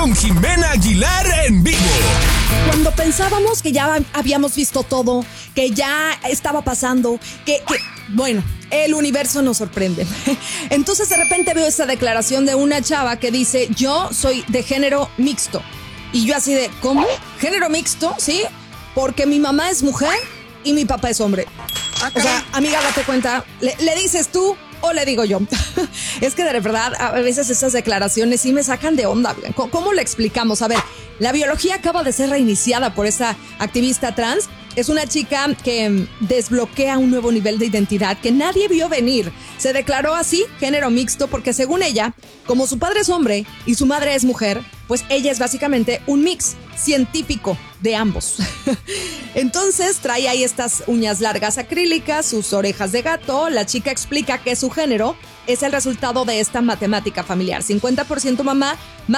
con Jimena Aguilar en vivo. Cuando pensábamos que ya habíamos visto todo, que ya estaba pasando, bueno, el universo nos sorprende. Entonces de repente veo esta declaración de una chava que dice, yo soy de género mixto. Y yo así de, ¿cómo? ¿Género mixto? ¿Sí? Porque mi mamá es mujer y mi papá es hombre. O sea, amiga, date cuenta, ¿le dices tú o le digo yo? Es que de verdad, a veces esas declaraciones sí me sacan de onda. ¿Cómo le explicamos? A ver, la biología acaba de ser reiniciada por esta activista trans. Es una chica que desbloquea un nuevo nivel de identidad que nadie vio venir. Se declaró así, género mixto, porque según ella, como su padre es hombre y su madre es mujer, pues ella es básicamente un mix científico de ambos. Entonces trae ahí estas uñas largas acrílicas, sus orejas de gato. La chica explica que su género es el resultado de esta matemática familiar. 50% mamá,